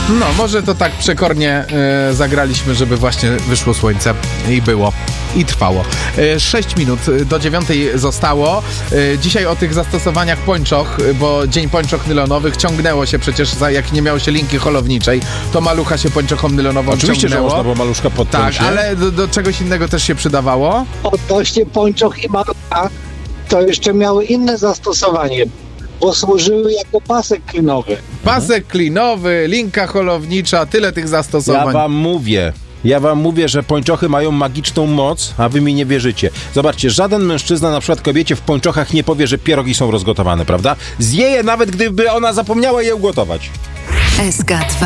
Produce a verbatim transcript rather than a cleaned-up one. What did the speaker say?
No, może to tak przekornie e, zagraliśmy, żeby właśnie wyszło słońce i było. I trwało. E, sześć minut do dziewiątej zostało. E, dzisiaj o tych zastosowaniach pończoch, bo Dzień Pończoch Nylonowych ciągnęło się przecież, za, jak nie miało się linki holowniczej, to malucha się pończochą nylonową Oczywiście, ciągnęło. że można było maluszka podpiąć. Tak, ale do, do czegoś innego też się przydawało. Odnośnie pończoch i malucha, to jeszcze miały inne zastosowanie, bo służyły jako pasek klinowy. Pasek klinowy, linka holownicza, tyle tych zastosowań. Ja wam mówię. Ja wam mówię, że pończochy mają magiczną moc, a wy mi nie wierzycie. Zobaczcie, żaden mężczyzna na przykład kobiecie w pończochach nie powie, że pierogi są rozgotowane, prawda? Zje je nawet, gdyby ona zapomniała je ugotować. S K dwa